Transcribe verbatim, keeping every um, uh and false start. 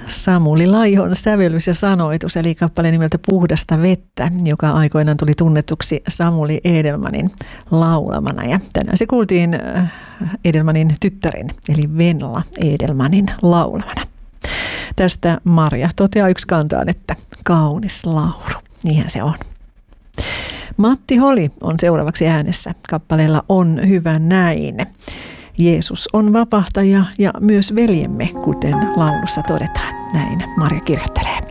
Samuli Laihon sävellys ja sanoitus, eli kappale nimeltä Puhdasta vettä, joka aikoinaan tuli tunnetuksi Samuli Edelmanin laulamana. Ja tänään se kuultiin Edelmanin tyttärin, eli Venla Edelmanin laulamana. Tästä Marja toteaa yksi kantaan, että kaunis laulu. Niinhän se on. Matti Holi on seuraavaksi äänessä. Kappaleella On hyvä näin. Jeesus on vapahtaja ja myös veljemme, kuten laulussa todetaan. Näin Marja kirjoittelee.